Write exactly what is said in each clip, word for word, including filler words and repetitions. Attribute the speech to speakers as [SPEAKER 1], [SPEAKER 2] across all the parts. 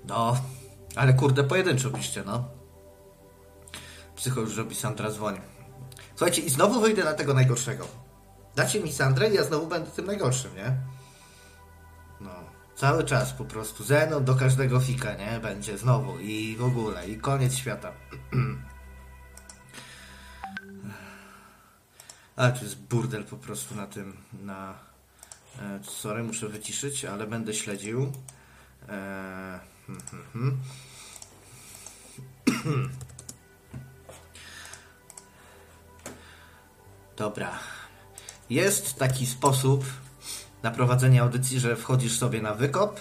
[SPEAKER 1] No, ale kurde, pojedynczo piszcie, no. Psycho już robi Sandra dzwoni. Słuchajcie, i znowu wyjdę na tego najgorszego. Dacie mi Sandrę i ja znowu będę tym najgorszym, nie? No, cały czas po prostu. Zenon do każdego fika, nie? Będzie znowu i w ogóle, i koniec świata. Ale to jest burdel po prostu na tym, na... E, sorry, muszę wyciszyć, ale będę śledził. E, hmm, hmm, hmm. Dobra. Jest taki sposób na prowadzenie audycji, że wchodzisz sobie na wykop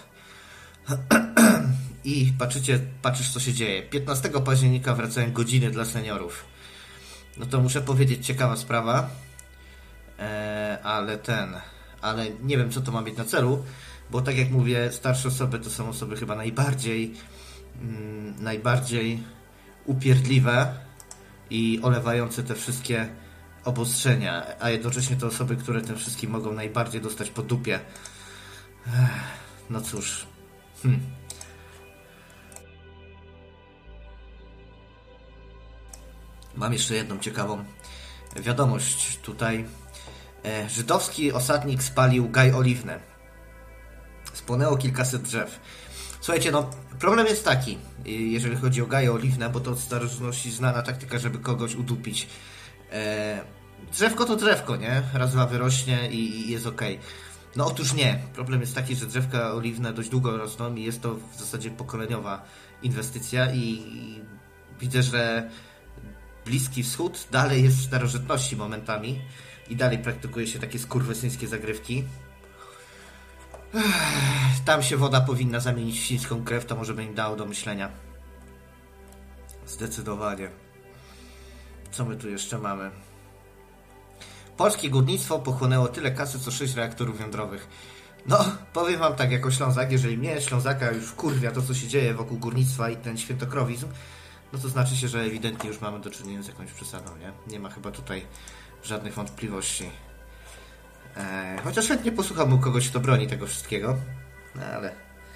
[SPEAKER 1] i patrzycie, patrzysz co się dzieje. piętnastego października wracają godziny dla seniorów. No to muszę powiedzieć, ciekawa sprawa, eee, ale ten, ale nie wiem co to ma mieć na celu, bo tak jak mówię, starsze osoby to są osoby chyba najbardziej mm, najbardziej upierdliwe i olewające te wszystkie obostrzenia, a jednocześnie to osoby, które tym wszystkim mogą najbardziej dostać po dupie. Ech, no cóż. Hm. Mam jeszcze jedną ciekawą wiadomość tutaj. E, żydowski osadnik spalił gaj oliwny. Spłonęło kilkaset drzew. Słuchajcie, no problem jest taki, jeżeli chodzi o gaje oliwne, bo to od starożytności znana taktyka, żeby kogoś udupić. E, drzewko to drzewko, nie? Raz, dwa wyrośnie i, i jest okej. Okay. No otóż nie. Problem jest taki, że drzewka oliwne dość długo rosną i jest to w zasadzie pokoleniowa inwestycja i, i widzę, że Bliski Wschód dalej jest w starożytności momentami i dalej praktykuje się takie skurwysyńskie zagrywki. Ech, tam się woda powinna zamienić w świńską krew, to może by im dało do myślenia. Zdecydowanie. Co my tu jeszcze mamy? Polskie górnictwo pochłonęło tyle kasy, co sześć reaktorów jądrowych. No, powiem wam tak, jako Ślązak, jeżeli mnie, Ślązaka, już wkurwia to, co się dzieje wokół górnictwa i ten świętokrowizm, no to znaczy się, że ewidentnie już mamy do czynienia z jakąś przesadą, nie? Nie ma chyba tutaj żadnych wątpliwości. Eee, chociaż chętnie posłucham u kogoś, kto broni tego wszystkiego, no, ale...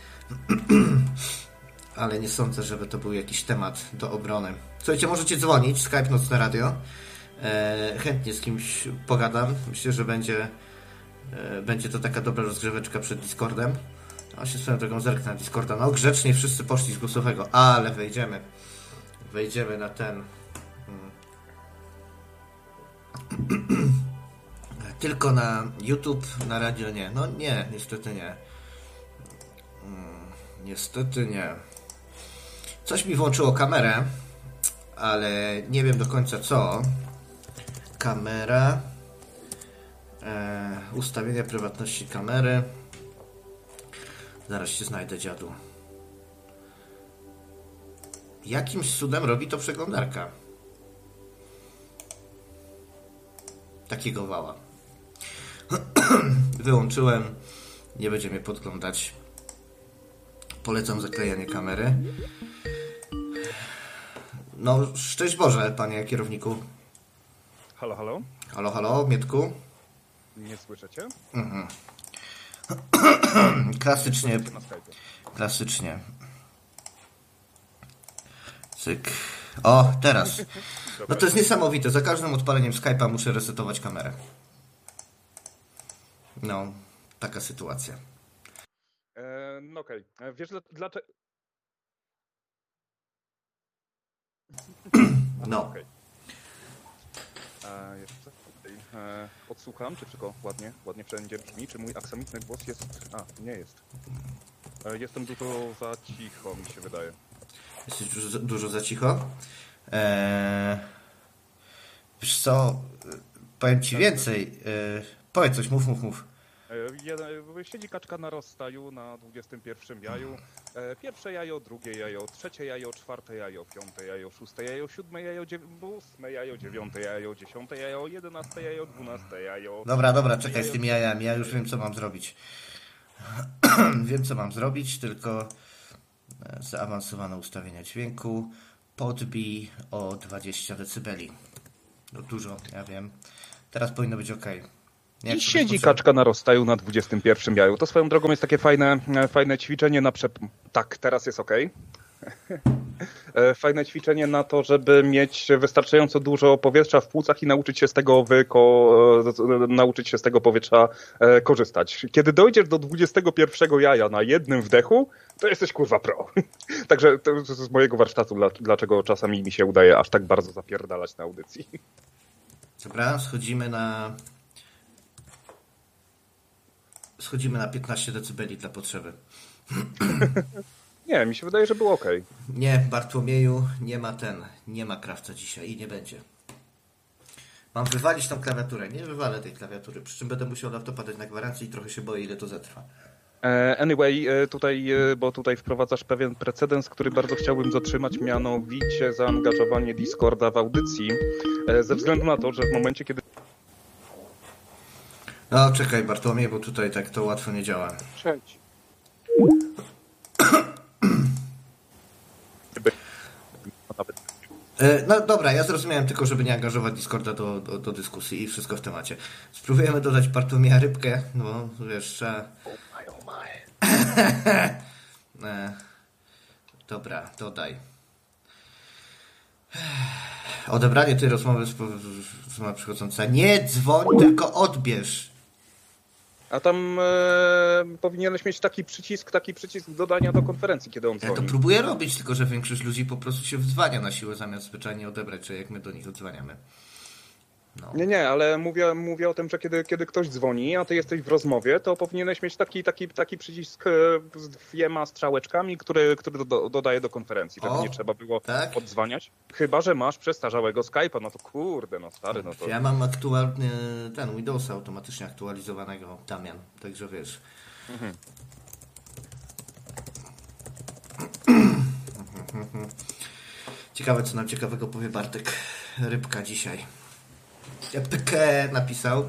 [SPEAKER 1] ale nie sądzę, żeby to był jakiś temat do obrony. Słuchajcie, możecie dzwonić, Skype Nocne Radio. E, chętnie z kimś pogadam. Myślę, że będzie e, będzie to taka dobra rozgrzeweczka przed Discordem. A się swoją drogą zerknę na Discorda. No grzecznie wszyscy poszli z głosowego, ale wejdziemy. Wejdziemy na ten. Hmm. Tylko na YouTube, na radio nie. No nie, niestety nie. Hmm, niestety nie. Coś mi włączyło kamerę, ale nie wiem do końca co. Kamera. E, ustawienia prywatności kamery. Zaraz się znajdę, dziadu. Jakimś cudem robi to przeglądarka. Takiego wała. Wyłączyłem. Nie będzie mnie podglądać. Polecam zaklejanie kamery. No, szczęść Boże, panie kierowniku.
[SPEAKER 2] Halo, halo?
[SPEAKER 1] Halo, halo, Mietku?
[SPEAKER 2] Nie słyszycie?
[SPEAKER 1] Mhm. Klasycznie. Klasycznie. Cyk. O, teraz. No to jest niesamowite. Za każdym odpaleniem Skype'a muszę resetować kamerę. No, taka sytuacja.
[SPEAKER 2] E, no okej. Okay. Wiesz dlaczego...
[SPEAKER 1] No.
[SPEAKER 2] Okay. E, jeszcze e, odsłucham, czy wszystko ładnie, ładnie wszędzie brzmi, czy mój aksamitny głos jest... A, nie jest. E, jestem dużo za cicho, mi się wydaje.
[SPEAKER 1] Jesteś dużo, dużo za cicho? Eee, wiesz co, powiem ci więcej. Eee, powiedz coś, mów, mów, mów.
[SPEAKER 2] E, siedzi kaczka na rozstaju na dwudziestym pierwszym jaju. E, pierwsze jajo, drugie jajo, trzecie jajo, czwarte jajo, piąte jajo, szóste jajo, siódme jajo, ósme jajo, dziewiąte jajo, dziesiąte jajo, jedenaste jajo, dwunaste jajo.
[SPEAKER 1] Dobra, dobra, czekaj z tymi jajami. Ja już wiem, co mam zrobić. Wiem, co mam zrobić, tylko zaawansowane ustawienia dźwięku. Podbij o dwadzieścia decybeli. No dużo, ja wiem. Teraz powinno być ok. Jak
[SPEAKER 2] I
[SPEAKER 1] to
[SPEAKER 2] siedzi
[SPEAKER 1] rozpoczę-
[SPEAKER 2] kaczka na rozstaju na dwudziestym pierwszym jaju. To swoją drogą jest takie fajne, fajne ćwiczenie na przep... Tak, teraz jest okej. Fajne ćwiczenie na to, żeby mieć wystarczająco dużo powietrza w płucach i nauczyć się z tego wyko... nauczyć się z tego powietrza e, korzystać. Kiedy dojdziesz do dwudziestego pierwszego jaja na jednym wdechu, to jesteś kurwa pro. Także to jest z mojego warsztatu, dlaczego czasami mi się udaje aż tak bardzo zapierdalać na audycji.
[SPEAKER 1] Dobra, schodzimy na... Schodzimy na piętnaście decybeli dla potrzeby.
[SPEAKER 2] Nie, mi się wydaje, że było okej.
[SPEAKER 1] Nie, Bartłomieju, nie ma ten, nie ma krawca dzisiaj i nie będzie. Mam wywalić tą klawiaturę. Nie wywalę tej klawiatury, przy czym będę musiał laptopa dać na gwarancję i trochę się boję, ile to zatrwa.
[SPEAKER 2] Anyway, tutaj, bo tutaj wprowadzasz pewien precedens, który bardzo chciałbym zatrzymać, mianowicie zaangażowanie Discorda w audycji, ze względu na to, że w momencie, kiedy...
[SPEAKER 1] No, czekaj Bartłomiej, bo tutaj tak to łatwo nie działa.
[SPEAKER 3] Cześć.
[SPEAKER 1] No dobra, ja zrozumiałem tylko, żeby nie angażować Discorda do, do, do dyskusji i wszystko w temacie. Spróbujemy dodać Bartłomieja Rybkę, no wiesz, trzeba... e, dobra, dodaj. Odebranie tej rozmowy z przychodząca. Nie dzwoń, tylko odbierz.
[SPEAKER 2] A tam e, powinieneś mieć taki przycisk, taki przycisk dodania do konferencji, kiedy on
[SPEAKER 1] Ja
[SPEAKER 2] dzwoni.
[SPEAKER 1] to próbuję robić, tylko że większość ludzi po prostu się wdzwania na siłę, zamiast zwyczajnie odebrać, czy jak my do nich odzwaniamy. No.
[SPEAKER 2] Nie, nie, ale mówię, mówię o tym, że kiedy, kiedy ktoś dzwoni, a ty jesteś w rozmowie, to powinieneś mieć taki, taki, taki przycisk e, z dwiema strzałeczkami, który, który do, dodaje do konferencji, żeby
[SPEAKER 1] O,
[SPEAKER 2] nie trzeba było
[SPEAKER 1] tak?
[SPEAKER 2] oddzwaniać. Chyba że masz przestarzałego Skype'a, no to kurde, no stary, no to...
[SPEAKER 1] Ja mam aktualny ten Windowsa automatycznie aktualizowanego, Damian, także wiesz.
[SPEAKER 2] Mhm.
[SPEAKER 1] Ciekawe, co nam ciekawego powie Bartek Rybka dzisiaj. P K napisał.